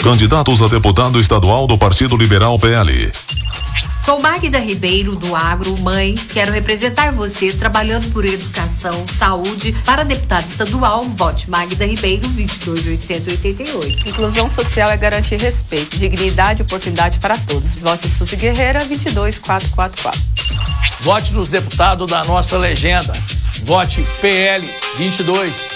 Candidatos a deputado estadual do Partido Liberal PL. Sou Magda Ribeiro, do Agro, mãe. Quero representar você trabalhando por educação, saúde. Para deputado estadual, vote Magda Ribeiro, 22.888. Inclusão social é garantir respeito, dignidade e oportunidade para todos. Vote Suzy Guerreira, 22.444. Vote nos deputados da nossa legenda. Vote PL 22.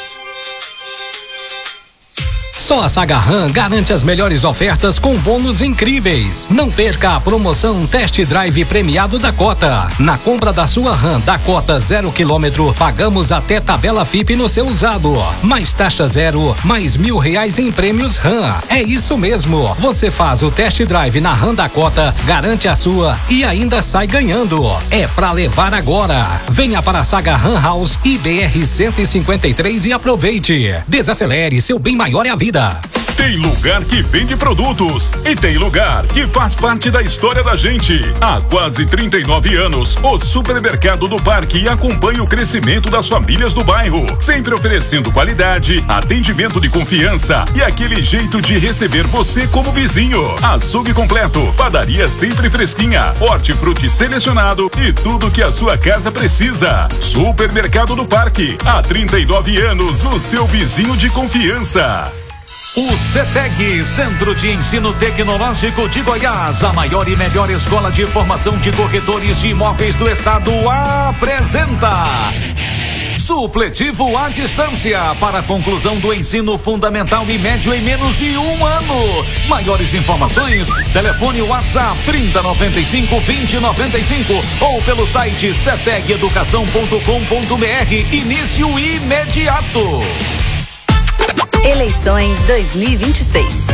Só a Saga RAM garante as melhores ofertas com bônus incríveis. Não perca a promoção Test Drive premiado Dakota. Na compra da sua RAM Dakota 0 km, pagamos até tabela FIP no seu usado. Mais taxa zero, mais R$1.000 em prêmios RAM. É isso mesmo. Você faz o Test Drive na RAM Dakota, garante a sua e ainda sai ganhando. É pra levar agora. Venha para a Saga RAM House IBR 153 e aproveite. Desacelere, seu bem maior é a vida. Tem lugar que vende produtos e tem lugar que faz parte da história da gente. Há quase 39 anos, o Supermercado do Parque acompanha o crescimento das famílias do bairro, sempre oferecendo qualidade, atendimento de confiança e aquele jeito de receber você como vizinho. Açougue completo, padaria sempre fresquinha, hortifruti selecionado e tudo que a sua casa precisa. Supermercado do Parque, há 39 anos, o seu vizinho de confiança. O CETEG, Centro de Ensino Tecnológico de Goiás, a maior e melhor escola de formação de corretores de imóveis do estado, apresenta supletivo à distância para a conclusão do ensino fundamental e médio em menos de 1 ano. Maiores informações, telefone WhatsApp 3095-2095 ou pelo site cetegeducação.com.br. Início imediato. Eleições 2026.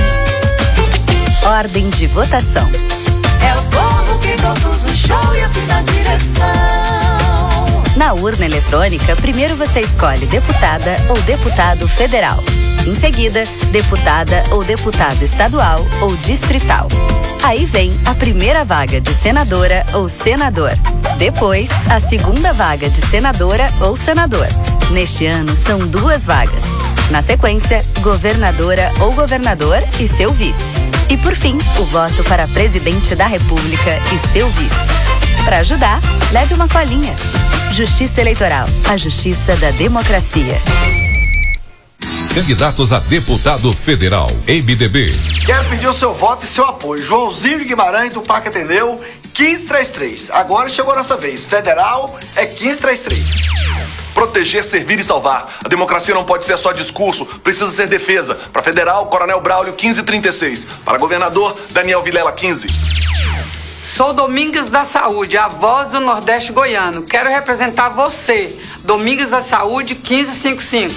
Ordem de votação. É o povo que produz o show e assim na direção. Na urna eletrônica, primeiro você escolhe deputada ou deputado federal. Em seguida, deputada ou deputado estadual ou distrital. Aí vem a primeira vaga de senadora ou senador. Depois, a segunda vaga de senadora ou senador. Neste ano, são 2 vagas. Na sequência, governadora ou governador e seu vice. E por fim, o voto para presidente da República e seu vice. Para ajudar, leve uma colinha. Justiça Eleitoral, a justiça da democracia. Candidatos a deputado federal, MDB. Quero pedir o seu voto e seu apoio. Joãozinho de Guimarães, do Parque Ateneu, 1533. Agora chegou a nossa vez. Federal é 1533. Proteger, servir e salvar. A democracia não pode ser só discurso, precisa ser defesa. Para federal, Coronel Braulio, 1536. Para governador, Daniel Vilela, 15. Sou Domingues da Saúde, a voz do Nordeste goiano. Quero representar você. Domingues da Saúde, 1555.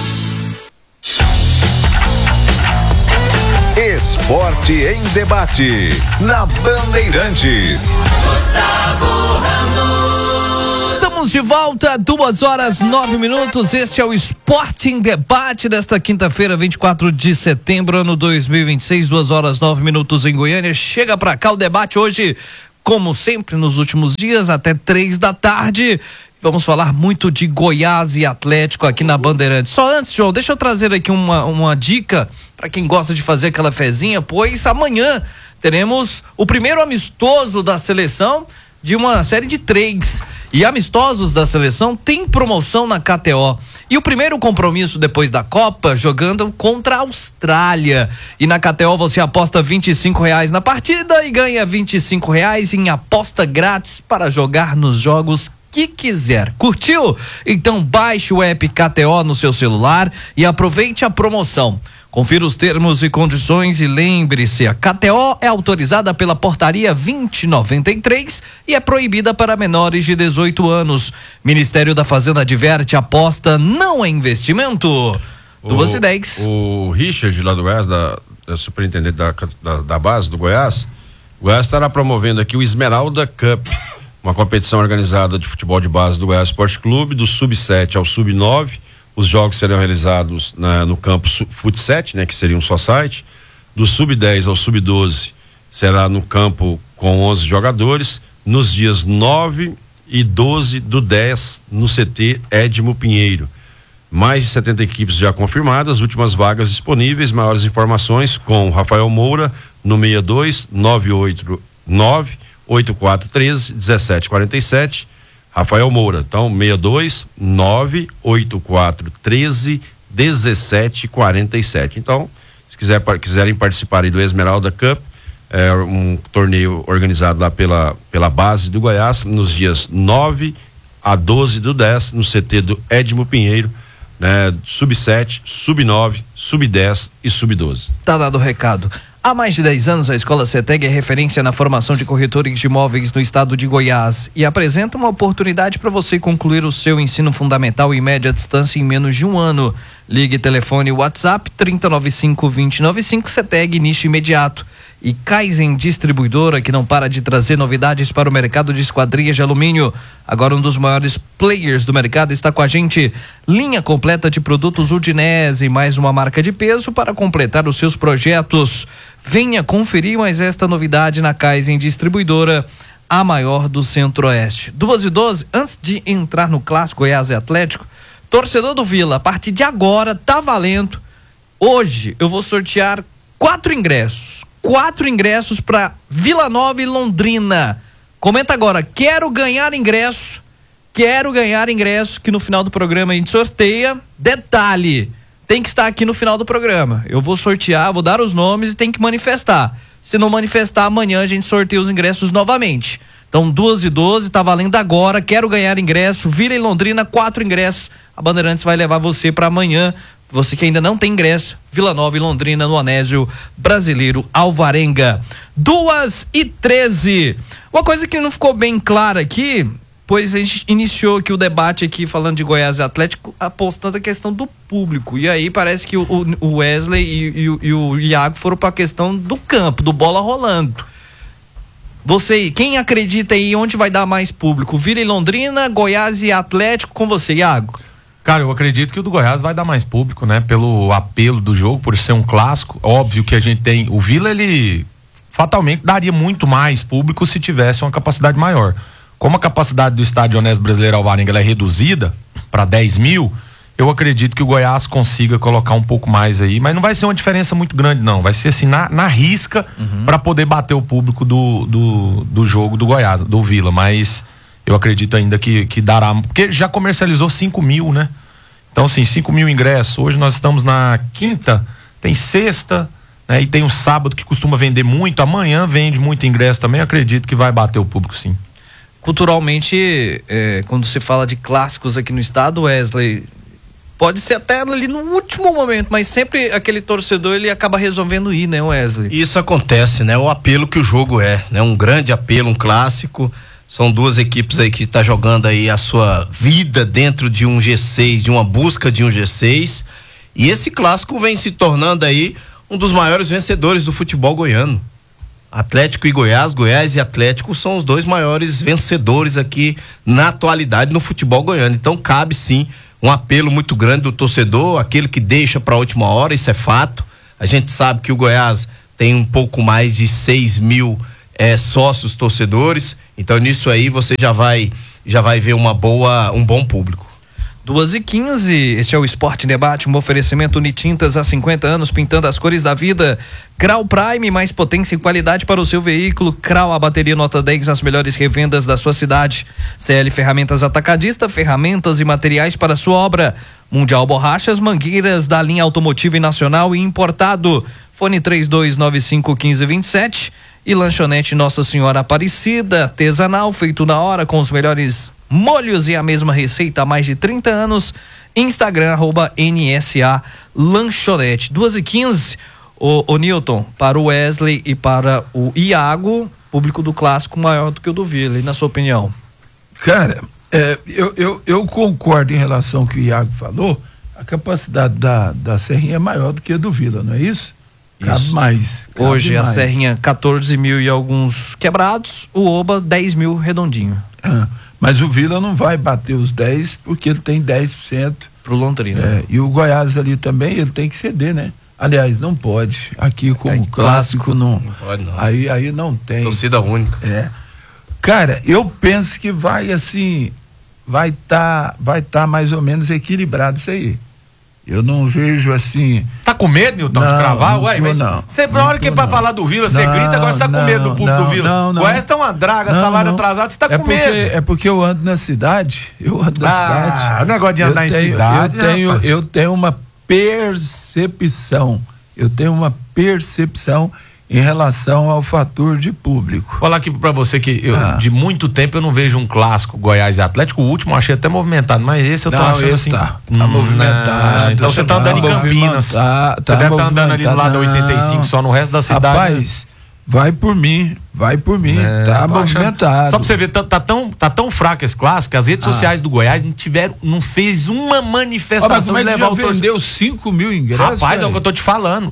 Esporte em debate, na Bandeirantes. Gustavo Ramos. Estamos de volta, 2h09. Este é o Esporte em Debate desta quinta-feira, 24 de setembro, ano 2026, 2h09 em Goiânia. Chega pra cá o debate hoje, como sempre nos últimos dias, até 3 da tarde. Vamos falar muito de Goiás e Atlético aqui na Bandeirantes. Só antes, João, deixa eu trazer aqui uma dica para quem gosta de fazer aquela fezinha, pois amanhã teremos o primeiro amistoso da seleção de uma série de 3. E amistosos da seleção tem promoção na KTO. E o primeiro compromisso depois da Copa, jogando contra a Austrália. E na KTO você aposta R$25 na partida e ganha R$25 em aposta grátis para jogar nos jogos que quiser. Curtiu? Então baixe o app KTO no seu celular e aproveite a promoção. Confira os termos e condições e lembre-se, a KTO é autorizada pela portaria 2093 e é proibida para menores de 18 anos. Ministério da Fazenda adverte, aposta não é investimento. 2h10. O Richard lá do Goiás, da superintendente da base do Goiás, o Goiás estará promovendo aqui o Esmeralda Cup, uma competição organizada de futebol de base do Goiás Esporte Clube, do sub-7 ao sub-9. Os jogos serão realizados no campo Fut7, né, que seria um só site. Do sub-10 ao sub-12 será no campo com 11 jogadores. Nos dias 9 e 12 do 10 no CT Edmo Pinheiro. Mais de 70 equipes já confirmadas, últimas vagas disponíveis. Maiores informações com Rafael Moura no 62 989 8413 1747. Rafael Moura, então 62 98413 1747. Então, se quiserem participar aí do Esmeralda Cup, é um torneio organizado lá pela base do Goiás, nos dias 9 a 12 do 10, no CT do Edmo Pinheiro, né? Sub-7, Sub-9, Sub-10 e Sub-12. Tá dado o recado. Há mais de 10 anos, a Escola CETEG é referência na formação de corretores de imóveis no estado de Goiás e apresenta uma oportunidade para você concluir o seu ensino fundamental e média distância em menos de um ano. Ligue telefone WhatsApp 3095-2095, CETEG, início imediato. E Kaizen Distribuidora, que não para de trazer novidades para o mercado de esquadrias de alumínio. Agora um dos maiores players do mercado está com a gente. Linha completa de produtos Udinese, mais uma marca de peso para completar os seus projetos. Venha conferir mais esta novidade na Kaizen Distribuidora, a maior do Centro-Oeste. 2:12, antes de entrar no clássico Goiás e Atlético, torcedor do Vila, a partir de agora tá valendo. Hoje eu vou sortear 4 ingressos para Vila Nova e Londrina. Comenta agora, quero ganhar ingresso, que no final do programa a gente sorteia. Detalhe, tem que estar aqui no final do programa. Eu vou sortear, vou dar os nomes e tem que manifestar. Se não manifestar, amanhã a gente sorteia os ingressos novamente. Então, 2:12, tá valendo agora, quero ganhar ingresso, Vila e Londrina, 4 ingressos. A Bandeirantes vai levar você para amanhã. Você que ainda não tem ingresso, Vila Nova e Londrina no Anésio Brasileiro Alvarenga. 2:13. Uma coisa que não ficou bem clara aqui, pois a gente iniciou aqui o debate aqui falando de Goiás e Atlético, apostando a questão do público. E aí parece que o Wesley e o Iago foram para a questão do campo, do bola rolando. Você, quem acredita aí onde vai dar mais público? Vila e Londrina, Goiás e Atlético, com você, Iago? Cara, eu acredito que o do Goiás vai dar mais público, né? Pelo apelo do jogo, por ser um clássico. Óbvio que a gente tem... O Vila, ele fatalmente daria muito mais público se tivesse uma capacidade maior. Como a capacidade do estádio Anésio Brasileiro Alvarenga ela é reduzida para 10 mil, eu acredito que o Goiás consiga colocar um pouco mais aí, mas não vai ser uma diferença muito grande, não. Vai ser assim, na risca, para poder bater o público do jogo do Goiás, do Vila, mas... Eu acredito ainda que dará, porque já comercializou 5 mil, né? Então, assim, 5 mil ingressos. Hoje nós estamos na quinta, tem sexta, né? E tem um sábado que costuma vender muito. Amanhã vende muito ingresso também. Eu acredito que vai bater o público, sim. Culturalmente, quando se fala de clássicos aqui no estado, Wesley, pode ser até ali no último momento, mas sempre aquele torcedor ele acaba resolvendo ir, né, Wesley? Isso acontece, né? O apelo que o jogo é, né? Um grande apelo, um clássico. São duas equipes aí que está jogando aí a sua vida dentro de um G6, de uma busca de um G6. E esse clássico vem se tornando aí um dos maiores vencedores do futebol goiano. Atlético e Goiás, Goiás e Atlético são os dois maiores vencedores aqui na atualidade no futebol goiano. Então cabe sim um apelo muito grande do torcedor, aquele que deixa para a última hora, isso é fato. A gente sabe que o Goiás tem um pouco mais de 6 mil sócios torcedores, então nisso aí você já vai ver um bom público. 2:15, este é o Esporte em Debate, um oferecimento Unitintas há 50 anos, pintando as cores da vida. Crau Prime, mais potência e qualidade para o seu veículo. Crau, a bateria nota 10 nas melhores revendas da sua cidade. CL Ferramentas Atacadista, ferramentas e materiais para a sua obra. Mundial Borrachas, mangueiras da linha automotiva e nacional e importado. Fone 3295-1527. E lanchonete Nossa Senhora Aparecida, artesanal, feito na hora, com os melhores molhos e a mesma receita há mais de 30 anos. Instagram, @NSA Lanchonete. 2:15, o Newton, para o Wesley e para o Iago, público do clássico maior do que o do Vila, e na sua opinião? Cara, eu concordo em relação ao que o Iago falou. A capacidade da Serrinha é maior do que a do Vila, não é isso? Cabe mais. Hoje a Serrinha 14 mil e alguns quebrados, o Oba 10 mil redondinho. Mas o Vila não vai bater os 10 porque ele tem 10% pro Londrina. E o Goiás ali também, ele tem que ceder, né? Aliás, não pode. Aqui com o clássico não pode, não. Aí não tem. Torcida única. Cara, eu penso que vai assim vai tá mais ou menos equilibrado isso aí. Eu não vejo assim. Tá com medo, Nilton, de cravar? Ué, mas sempre na hora que é pra falar do Vila, você grita, agora você tá com medo do público do Vila. Goiás tá uma draga, salário atrasado, você tá com medo. É porque eu ando na cidade. O negócio de andar em cidade. Eu tenho uma percepção. Em relação ao fator de público. Vou falar aqui pra você que de muito tempo eu não vejo um clássico Goiás e Atlético. O último eu achei até movimentado, mas esse eu tô achando assim. Tá movimentado. Então você tá andando em Campinas. Você deve estar andando ali do lado da 85, só no resto da cidade. Rapaz, vai por mim. Tá movimentado. Só pra você ver, tá tão fraco esse clássico que as redes sociais do Goiás não fez uma manifestação mas de levar já vendeu 5 mil ingressos. Rapaz, é o que eu tô te falando.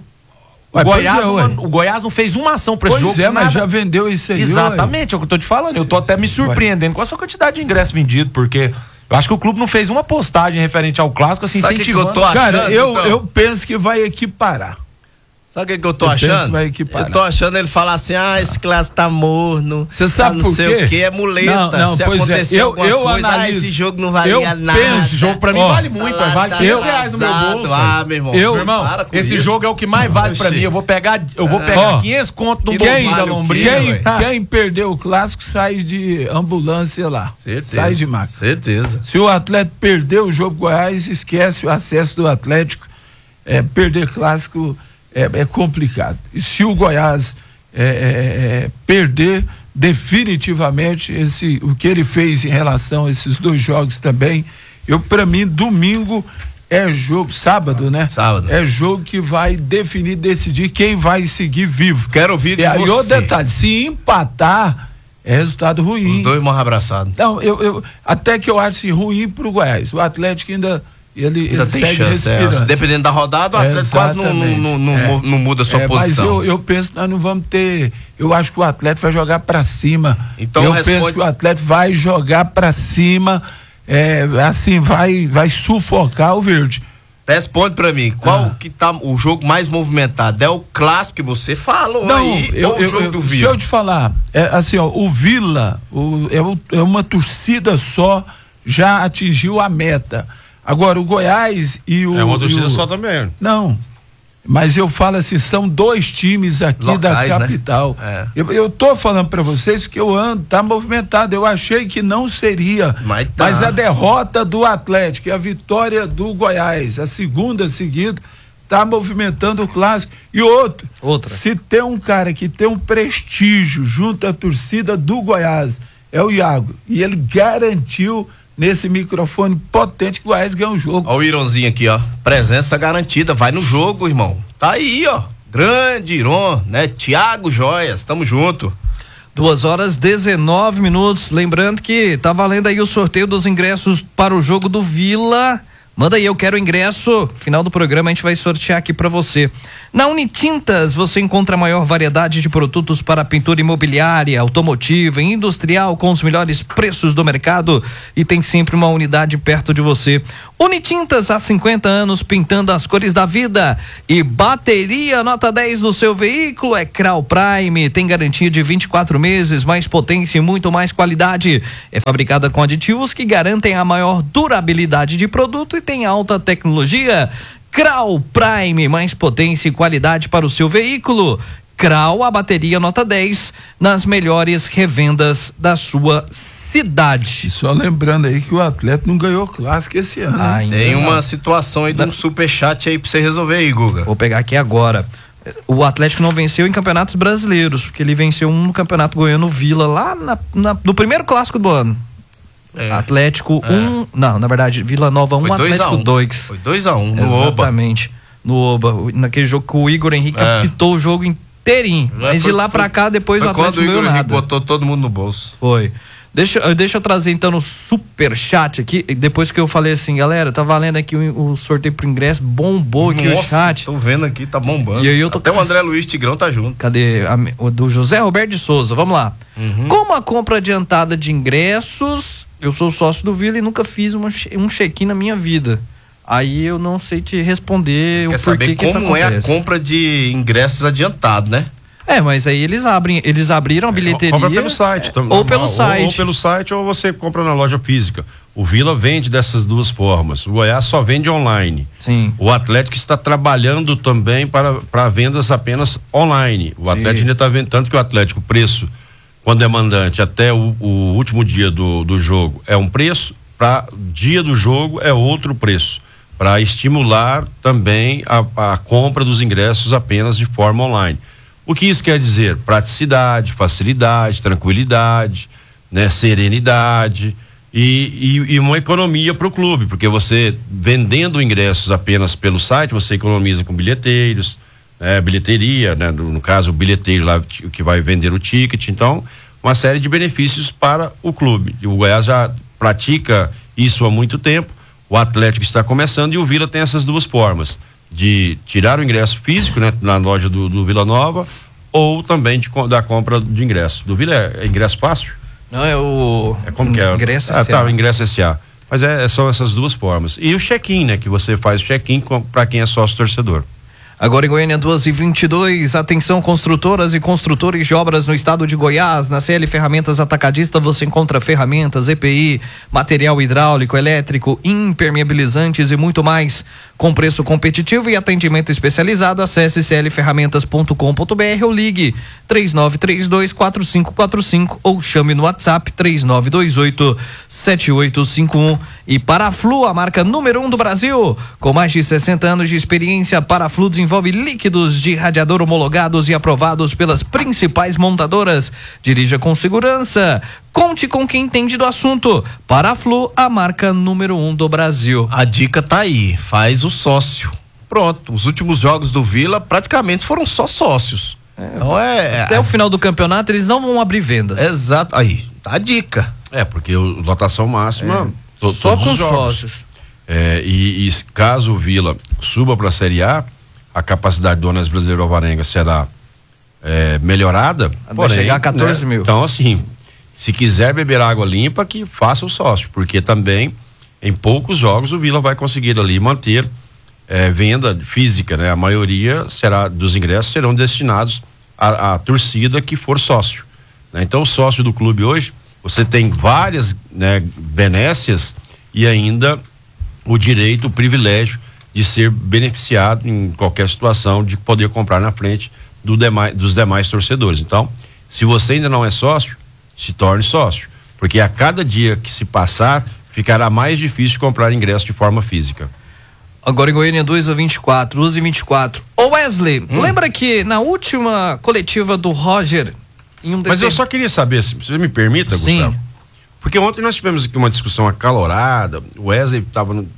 O Goiás não fez uma ação pra esse jogo. Pois é, mas já vendeu isso aí. Exatamente, é o que eu tô te falando. Eu tô até me surpreendendo com essa quantidade de ingressos vendidos, porque eu acho que o clube não fez uma postagem referente ao clássico, assim, incentivando. Que eu tô achando, cara, eu penso que vai equiparar. Sabe o que eu tô achando? Eu tô achando ele falar assim, esse clássico tá morno. Você sabe por quê? Não sei o que, é muleta. Não, se acontecer alguma coisa, analiso, esse jogo não valia nada. Esse jogo pra mim vale muito, vale R$15 no meu bolso. Meu irmão. Meu irmão, esse jogo é o que mais vale pra mim. Eu vou pegar 500 conto no bolso da Lombriga. Quem perdeu o clássico sai de ambulância lá. Certeza. Sai de máquina. Certeza. Se o Atlético perdeu o jogo Goiás, esquece o acesso do Atlético. Perder clássico é complicado. E se o Goiás perder definitivamente o que ele fez em relação a esses 2 jogos também, para mim, domingo é jogo, sábado, né? Sábado. É jogo que vai decidir quem vai seguir vivo. Quero ouvir de você. E outro detalhe, se empatar, é resultado ruim. Os 2 morram abraçados. Então, até que eu acho assim, ruim pro Goiás. O Atlético ainda tem segue chance, dependendo da rodada, o Atlético quase não muda a sua posição. Mas eu penso que nós não vamos ter. Eu acho que o Atlético vai jogar pra cima. Então penso que o Atlético vai jogar pra cima, assim, vai sufocar o Verde. Responde pra mim, qual que tá o jogo mais movimentado? É o clássico que você falou aí, ou o jogo do Vila? Deixa eu te falar, assim, o Vila é uma torcida só, já atingiu a meta. Agora, o Goiás e o... É uma torcida só também. Não, mas eu falo assim, são 2 times aqui locais, da capital. Né? Eu tô falando para vocês que tá movimentado. Eu achei que não seria, mas a derrota do Atlético e a vitória do Goiás, a segunda seguida, tá movimentando o clássico. E outra, se tem um cara que tem um prestígio junto à torcida do Goiás, é o Iago. E ele garantiu nesse microfone potente que o Goiás ganha o jogo. Ó o Ironzinho aqui, ó. Presença garantida. Vai no jogo, irmão. Tá aí, ó. Grande Iron, né? Thiago Joias, tamo junto. 2h19. Lembrando que tá valendo aí o sorteio dos ingressos para o jogo do Vila. Manda aí, eu quero ingresso. Final do programa a gente vai sortear aqui para você. Na Unitintas você encontra a maior variedade de produtos para pintura imobiliária, automotiva e industrial com os melhores preços do mercado e tem sempre uma unidade perto de você. Unitintas, há 50 anos pintando as cores da vida. E bateria nota 10 do seu veículo é Crau Prime, tem garantia de 24 meses, mais potência e muito mais qualidade. É fabricada com aditivos que garantem a maior durabilidade de produto e tem alta tecnologia. Crau Prime, mais potência e qualidade para o seu veículo. Crau, a bateria nota 10 nas melhores revendas da sua cidade. E só lembrando aí que o Atlético não ganhou clássico esse ano. Tem uma situação aí de um superchat aí pra você resolver aí, Guga. Vou pegar aqui agora. O Atlético não venceu em campeonatos brasileiros, porque ele venceu no Campeonato Goiano Vila, lá no primeiro clássico do ano. Atlético 1, não, na verdade, Vila Nova 1, Atlético 2. Foi 2-1 no Exatamente, no Oba, naquele jogo que o Igor Henrique apitou o jogo inteirinho, mas de lá pra cá depois o Atlético não ganhou nada. Henrique botou todo mundo no bolso. Foi. Deixa eu trazer então no superchat aqui, depois que eu falei assim, galera, tá valendo aqui o sorteio pro ingresso, bombou aqui o chat. Tô vendo aqui, tá bombando. E aí até o André Luiz Tigrão tá junto. Cadê? O do José Roberto de Souza, vamos lá. Como a compra adiantada de ingressos, eu sou sócio do Vila e nunca fiz um check-in na minha vida. Aí eu não sei te responder o porquê que isso acontece. Como é a compra de ingressos adiantado, né? Mas aí eles abriram a bilheteria. Compra pelo site. Ou pelo site. Ou pelo site ou você compra na loja física. O Vila vende dessas duas formas. O Goiás só vende online. Sim. O Atlético está trabalhando também para vendas apenas online. O Atlético ainda está vendo, tanto que o Atlético, o preço, quando é mandante, até o último dia do jogo é um preço, para dia do jogo é outro preço, para estimular também a compra dos ingressos apenas de forma online. O que isso quer dizer? Praticidade, facilidade, tranquilidade, né, serenidade. E uma economia para o clube, porque você vendendo ingressos apenas pelo site, você economiza com bilheteiros, bilheteria, né? No caso, o bilheteiro lá que vai vender o ticket. Então, uma série de benefícios para o clube. E o Goiás já pratica isso há muito tempo, o Atlético está começando e o Vila tem essas duas formas, de tirar o ingresso físico, né, na loja do Vila Nova, ou também da compra de ingresso. Do Vila é ingresso fácil? Não, é o... Como que é? Ingresso SA. Tá, o ingresso SA. Mas são essas duas formas. E o check-in, né? Que você faz o check-in para quem é sócio torcedor. Agora em Goiânia, 2h22, atenção construtoras e construtores de obras no estado de Goiás. Na CL Ferramentas Atacadista você encontra ferramentas, EPI, material hidráulico, elétrico, impermeabilizantes e muito mais. Com preço competitivo e atendimento especializado, acesse clferramentas.com.br ou ligue 3932-4545 ou chame no WhatsApp 3928-7851. E Paraflu, a marca número 1 do Brasil, com mais de 60 anos de experiência, Paraflu desenvolve líquidos de radiador homologados e aprovados pelas principais montadoras. Dirija com segurança. Conte com quem entende do assunto. Paraflu, a marca número 1 do Brasil. A dica tá aí, faz o sócio. Pronto, os últimos jogos do Vila praticamente foram só sócios. Então até o final do campeonato eles não vão abrir vendas. Exato, aí, tá a dica. Porque a lotação máxima só com sócios. E caso o Vila suba para a Série A, a capacidade do Onéis Brasileiro Alvarenga será melhorada. Vai chegar a 14 mil. Então, assim, se quiser beber água limpa, que faça o sócio, porque também em poucos jogos o Vila vai conseguir ali manter venda física, né? A maioria dos ingressos serão destinados à torcida que for sócio, né? Então o sócio do clube hoje, você tem várias, né, benécias e ainda o direito, o privilégio de ser beneficiado em qualquer situação, de poder comprar na frente dos demais torcedores. Então, se você ainda não é sócio, se torne sócio, porque a cada dia que se passar, ficará mais difícil comprar ingresso de forma física. Agora em Goiânia, 2h24. Ô Wesley, lembra que na última coletiva do Roger, Mas eu só queria saber, se você me permita, Gustavo. Sim. Porque ontem nós tivemos aqui uma discussão acalorada, o Wesley estava no...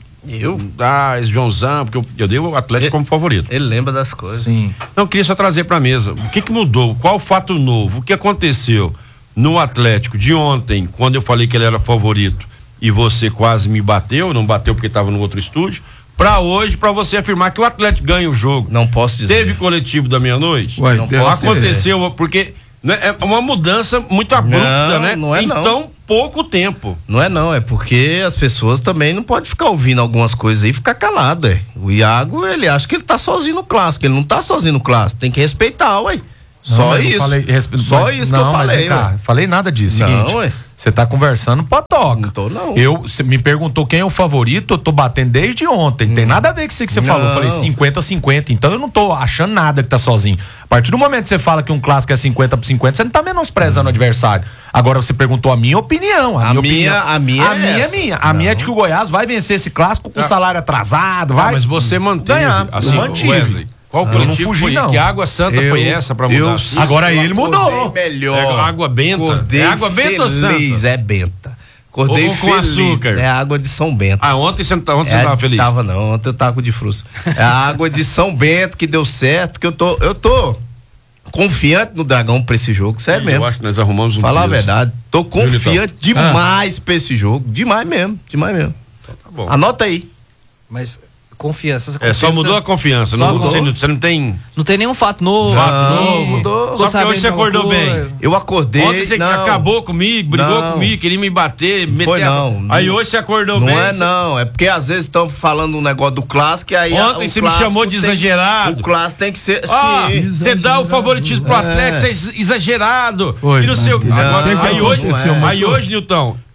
Joãozão, porque eu dei o Atlético como favorito. Ele lembra das coisas. Sim. Então eu queria só trazer pra mesa, o que mudou, qual o fato novo, o que aconteceu no Atlético de ontem, quando eu falei que ele era favorito e você quase me bateu, não bateu porque estava no outro estúdio, pra hoje, pra você afirmar que o Atlético ganha o jogo. Não posso dizer. Teve coletivo da meia-noite? Não posso aconteceu, dizer. porque né, é uma mudança muito abrupta, né? Não é em não. tão pouco tempo. Não, é porque as pessoas também não podem ficar ouvindo algumas coisas aí e ficar calado, O Iago, ele acha que ele tá sozinho no clássico, ele não tá sozinho no clássico, tem que respeitar, ué. Só isso. Só isso que eu falei, ué. Falei nada disso. Não, Seguinte, ué. você tá conversando potoca. Não tô, não. Você me perguntou quem é o favorito, eu tô batendo desde ontem. Tem nada a ver com isso que você falou. Eu falei 50-50. Então eu não tô achando nada que tá sozinho. A partir do momento que você fala que um clássico é 50-50, você não tá menosprezando o adversário. Agora você perguntou a minha opinião. A minha é minha. A minha é de que o Goiás vai vencer esse clássico com salário atrasado. Vai. Mas você manteve. Ganhar. Assim, Wesley, qual coletivo não fugi, foi? não. Que água santa foi essa pra mudar? Agora ele mudou. Melhor. Água benta. Acordei água benta ou santa? É benta. Acordei ou com feliz. açúcar? É água de São Bento. Ontem você tava feliz? Tava não, ontem eu tava com de frustra. É a água de São Bento que deu certo, que eu tô confiante no Dragão pra esse jogo, sério mesmo. Eu acho que nós arrumamos Falar a verdade, tô confiante demais pra esse jogo, demais mesmo. Então tá bom. Anota aí. Mas confiança. Só mudou a confiança. Você não tem. Não tem nenhum fato novo. Mudou. Só porque hoje você acordou bem. Eu acordei. Ontem você acabou comigo, brigou comigo, queria me bater, Foi não. Aí hoje você acordou não bem. Não é porque às vezes estão falando um negócio do clássico e aí. Ontem você me chamou de exagerado. O clássico tem que ser. Sim. Você dá o favoritismo pro Atlético, você é exagerado. Foi, e no seu. Aí hoje, Nilton.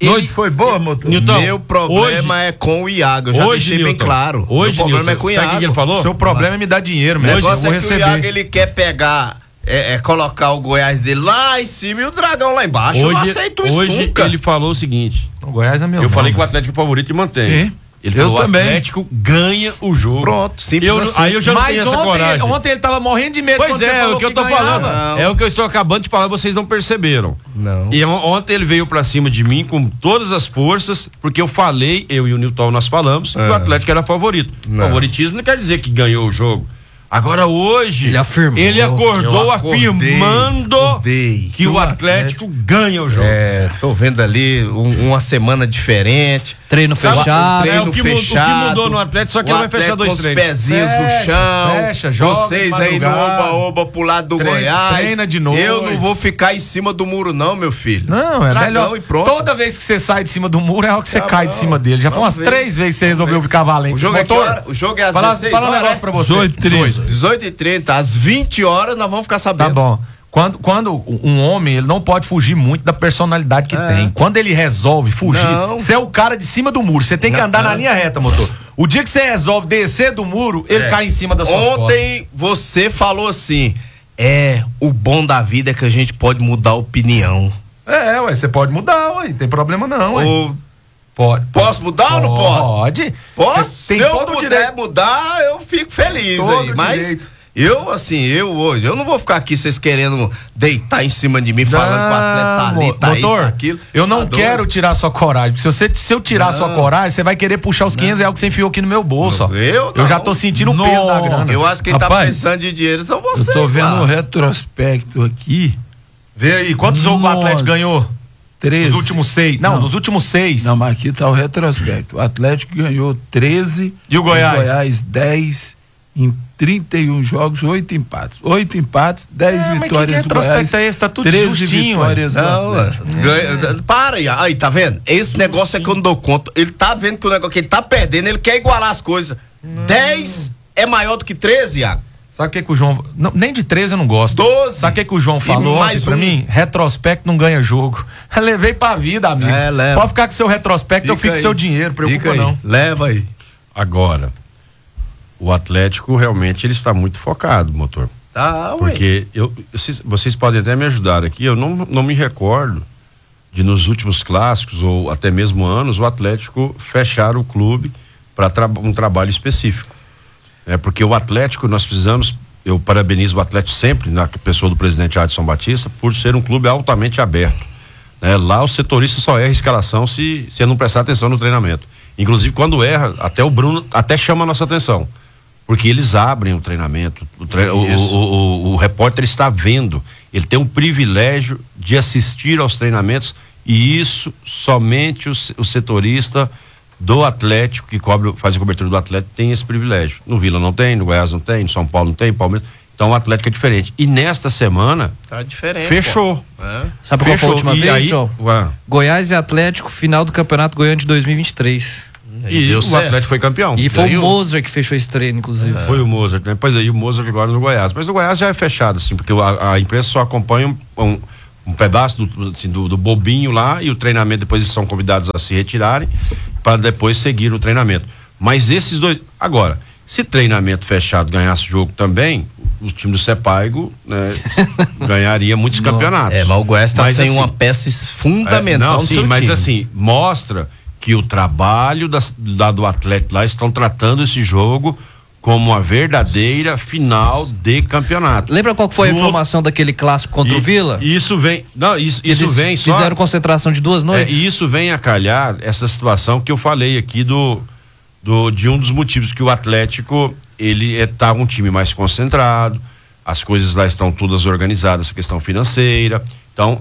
Noite foi boa, motor? Newton, meu problema é com o Iago, eu já deixei bem claro. Hoje, meu problema é com o Iago. Sabe o que ele falou? Seu problema é me dar dinheiro mesmo. O negócio eu vou é que receber. o Iago, ele quer pegar, colocar o Goiás dele lá em cima e o Dragão lá embaixo. Eu não aceito isso nunca. Ele falou o seguinte: o Goiás é meu. Eu falei que o Atlético é favorito e mantém. Sim. Ele falou, o Atlético ganha o jogo. Pronto, simples assim. Aí eu já não tenho essa coragem. Ontem ele tava morrendo de medo. Pois é o que eu tô falando. É o que eu estou acabando de falar, vocês não perceberam. Não. E ontem ele veio pra cima de mim com todas as forças, porque eu falei, eu e o Newton nós falamos, que o Atlético era favorito. Favoritismo não quer dizer que ganhou o jogo. Agora hoje, ele acordou afirmando que o Atlético ganha o jogo. Tô vendo ali uma semana diferente. Treino fechado. O que mudou no Atlético, só que ele vai fechar 2 treinos. Com os pezinhos no chão. Vocês aí no oba-oba pro lado do Goiás. Treina de noite. Eu não vou ficar em cima do muro não, meu filho. Não, é Dragão melhor. E pronto. Toda vez que você sai de cima do muro, é hora que você cai de cima dele. Já foi umas 3 vezes que você resolveu ficar valente. O jogo é que hora? O jogo é às 16 horas. Fala um negócio pra você. 18h30. Às 20 horas nós vamos ficar sabendo. Tá bom. Quando um homem, ele não pode fugir muito da personalidade que tem. Quando ele resolve fugir, você é o cara de cima do muro. Você tem que andar na linha reta, motor. O dia que você resolve descer do muro, ele cai em cima da sua costas. Ontem você falou assim, o bom da vida é que a gente pode mudar a opinião. Você pode mudar, ué, não tem problema não, ué. Pode. Posso mudar ou não posso? Pode. Posso? Se eu puder mudar, eu fico feliz aí. Mas hoje, eu não vou ficar aqui vocês querendo deitar em cima de mim, falando que o atleta tá ali, tá isso, tá aquilo. Eu não quero tirar sua coragem, porque se eu tirar sua coragem, você vai querer puxar os 500 reais que você enfiou aqui no meu bolso. Eu já tô sentindo o peso da grana. Eu acho que quem tá precisando de dinheiro são vocês. Eu tô vendo um retrospecto aqui. Vê aí, quantos jogos o Atlético ganhou? 13. Nos últimos 6. Nos últimos 6. Não, mas aqui tá o retrospecto. O Atlético ganhou 13. E o Goiás? O Goiás 10. Em 31 jogos, 8 empates. 8 empates, 10 vitórias do Goiás. É esse? Tá tudo 13 justinho, vitórias do Atlético. Para aí, tá vendo? Esse negócio é que eu não dou conta. Ele tá vendo que o negócio que ele tá perdendo, ele quer igualar as coisas. 10 é maior do que 13, Iago? Sabe o que o João... Não, nem de 13 eu não gosto. 12. Sabe o que o João falou ontem pra mim? Retrospecto não ganha jogo. Eu levei pra vida, amigo. Pode ficar com seu retrospecto, eu fico com seu dinheiro, preocupa não. Leva aí. Agora, o Atlético realmente ele está muito focado, motor. Porque vocês podem até me ajudar aqui, eu não me recordo de nos últimos clássicos ou até mesmo anos o Atlético fechar o clube para um trabalho específico. Porque o Atlético nós precisamos, eu parabenizo o Atlético sempre, na pessoa do presidente Adson Batista, por ser um clube altamente aberto. Lá o setorista só erra a escalação se não prestar atenção no treinamento. Inclusive quando erra, até o Bruno até chama a nossa atenção. Porque eles abrem o treinamento, o repórter está vendo, ele tem um privilégio de assistir aos treinamentos e isso somente o setorista do Atlético, que faz a cobertura do Atlético, tem esse privilégio. No Vila não tem, no Goiás não tem, no São Paulo não tem, Palmeiras. Então o Atlético é diferente. E nesta semana, tá diferente, fechou. Sabe qual foi a última vez, João? Goiás e Atlético, final do Campeonato Goiano de 2023. E o Atlético foi campeão. E foi o Mozart que fechou esse treino, inclusive. Foi o Mozart, né? Pois aí o Mozart agora no Goiás. Mas o Goiás já é fechado, assim, porque a imprensa só acompanha um pedaço do bobinho lá e o treinamento, depois eles são convidados a se retirarem para depois seguir o treinamento. Mas esses dois... Agora, se treinamento fechado ganhasse jogo também, o time do Sepaigo, né, ganharia muitos campeonatos. Mas o Goiás está sem uma peça fundamental. Assim, mostra que o trabalho do Atlético lá estão tratando esse jogo como uma verdadeira final de campeonato. Lembra qual foi a informação daquele clássico contra o Vila? Isso vem, fizeram concentração de 2 noites. E isso vem a calhar essa situação que eu falei aqui de um dos motivos que o Atlético ele tá um time mais concentrado, as coisas lá estão todas organizadas, a questão financeira. Então,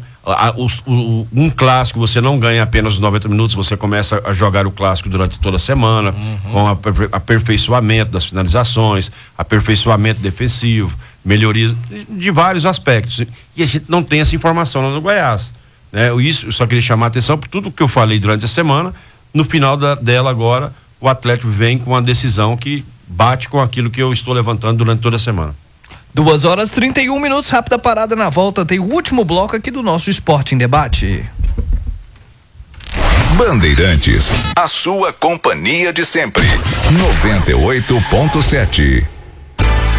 um clássico você não ganha apenas 90 minutos, você começa a jogar o clássico durante toda a semana, com aperfeiçoamento das finalizações, aperfeiçoamento defensivo, melhoria de vários aspectos. E a gente não tem essa informação lá no Goiás. Isso, eu só queria chamar a atenção por tudo que eu falei durante a semana. No final dela agora, o Atlético vem com uma decisão que bate com aquilo que eu estou levantando durante toda a semana. 2h31, rápida parada na volta, tem o último bloco aqui do nosso Esporte em Debate. Bandeirantes, a sua companhia de sempre. 98.7.